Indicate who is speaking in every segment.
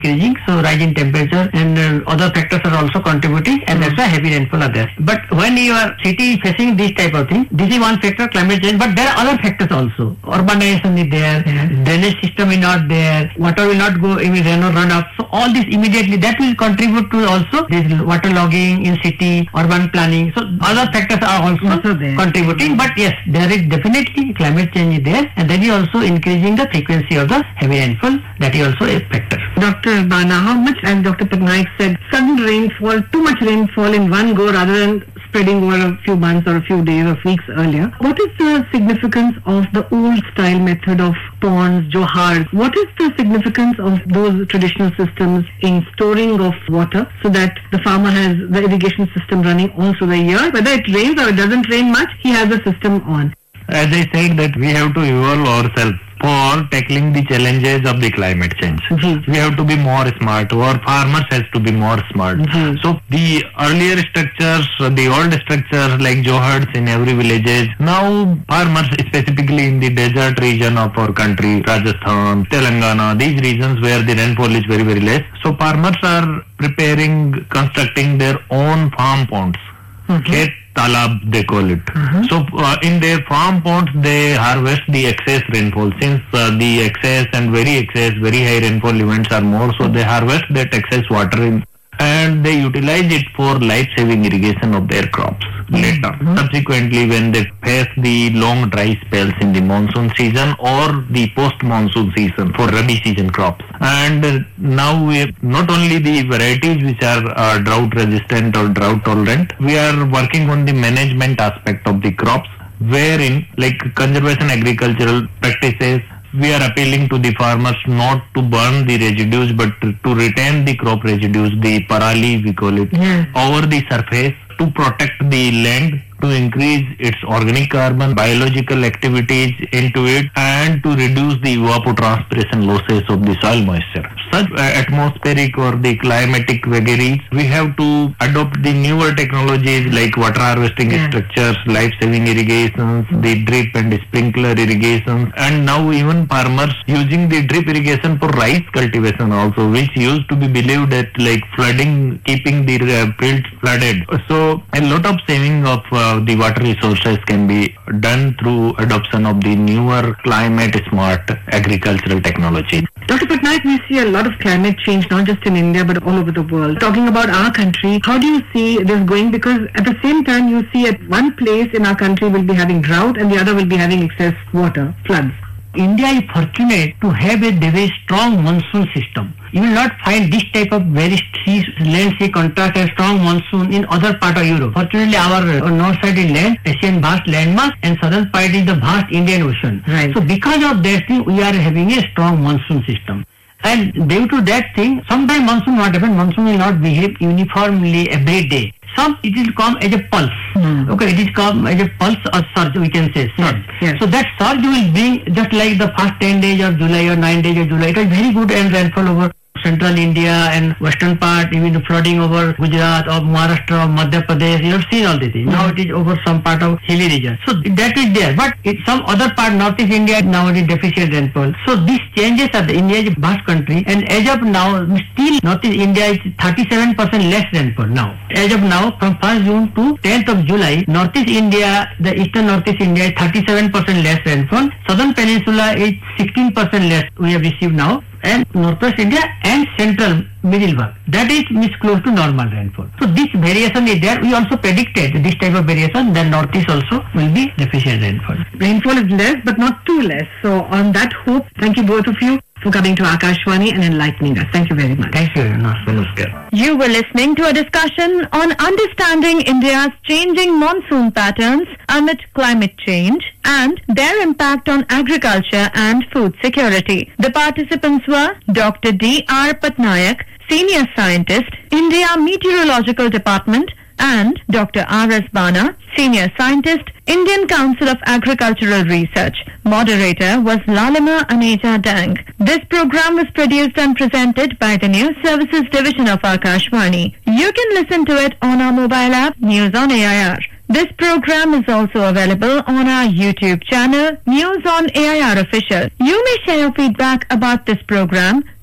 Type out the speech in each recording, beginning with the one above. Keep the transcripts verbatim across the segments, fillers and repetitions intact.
Speaker 1: increasing, so rise in temperature and uh, other factors are also contributing, and mm. that's why heavy rainfall are there. But when your city is facing this type of thing, this is one factor, climate change, but there are other factors also. Urbanization is there, mm. drainage system is not there, water will not go, it will run off. So all this immediately, that will contribute to also this water logging in city, urban planning. So other factors are also, also contributing, but yes, there is definitely climate change is there, and that is also increasing the frequency of the heavy rainfall. That is also a factor.
Speaker 2: Doctor Bana, how much, as Doctor Patnaik said, sudden rainfall, too much rainfall in one go rather than spreading over a few months or a few days or weeks earlier. What is the significance of the old style method of ponds, johars? What is the significance of those traditional systems in storing of water so that the farmer has the irrigation system running all through the year? Whether it rains or it doesn't rain much, he has the system on.
Speaker 3: As I said, that we have to evolve ourselves for tackling the challenges of the climate change. Mm-hmm. We have to be more smart. Our farmers has to be more smart. Mm-hmm. So the earlier structures, the old structures like johars in every villages, now farmers specifically in the desert region of our country, Rajasthan, Telangana, these regions where the rainfall is very very less. So farmers are preparing, constructing their own farm ponds. Okay. Talab, they call it. Mm-hmm. So uh, in their farm ponds, they harvest the excess rainfall. Since uh, the excess and very excess, very high rainfall events are more, so they harvest that excess water in, and they utilize it for life-saving irrigation of their crops later. Mm-hmm. Subsequently, when they face the long dry spells in the monsoon season or the post-monsoon season for rabi season crops. And uh, now we have not only the varieties which are uh, drought-resistant or drought-tolerant, we are working on the management aspect of the crops, wherein like conservation agricultural practices, we are appealing to the farmers not to burn the residues but to retain the crop residues, the parali we call it, yeah. over the surface to protect the land, to increase its organic carbon, biological activities into it, and to reduce the evapotranspiration losses of the soil moisture. Such uh, atmospheric or the climatic vagaries, we have to adopt the newer technologies like water harvesting yeah. structures, life-saving irrigations, the drip and sprinkler irrigations, and now even farmers using the drip irrigation for rice cultivation also, which used to be believed that like flooding, keeping the uh, fields flooded. So a lot of saving of uh, the water resources can be done through adoption of the newer climate smart agricultural technology.
Speaker 2: Doctor Patnaik, we see a lot of climate change not just in India but all over the world. Talking about our country, how do you see this going? Because at the same time you see at one place in our country will be having drought and the other will be having excess water, floods.
Speaker 1: India is fortunate to have a very strong monsoon system. You will not find this type of very land sea contrast and strong monsoon in other part of Europe. Fortunately, our uh, north side is land, Asian vast landmass, and southern part is the vast Indian Ocean. Right. So because of that thing, we are having a strong monsoon system. And due to that thing, sometimes monsoon what happen, monsoon will not behave uniformly every day. Some it will come as a pulse. Mm. Okay, it is come as a pulse or surge, we can say surge. Yes, yes. So that surge will bring just like the first ten days of July or nine days of July. It was very good and rainfall over central India and western part, even the flooding over Gujarat or Maharashtra or Madhya Pradesh. You have seen all these things. Mm. Now it is over some part of hilly region. So that is there. But in some other part, Northeast India, now it is deficient rainfall. So these changes are the India is a vast country, and as of now, still Northeast India is thirty-seven percent less rainfall now. As of now, from first June to tenth of July, Northeast India, the eastern Northeast India is thirty-seven percent less rainfall. Southern Peninsula is sixteen percent less we have received now. And Northwest India and Central Middle Belt, that is means close to normal rainfall. So this variation is there. We also predicted this type of variation. Then Northeast also will be deficient rainfall.
Speaker 2: Rainfall is less, but not too less. So on that hope, thank you both of you for coming to Akashvani and enlightening us. Thank you very much.
Speaker 1: Thank you. Namaskar.
Speaker 4: You were listening to a discussion on understanding India's changing monsoon patterns amid climate change and their impact on agriculture and food security. The participants were Doctor D R Patnaik, Senior Scientist, India Meteorological Department, and Doctor R S Bana, Senior Scientist, Indian Council of Agricultural Research. Moderator was Lalima Aneja Dang. This program was produced and presented by the News Services Division of Akashvani. You can listen to it on our mobile app, News on A I R. This program is also available on our YouTube channel, News on A I R Official. You may share your feedback about this program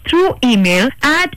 Speaker 4: through email at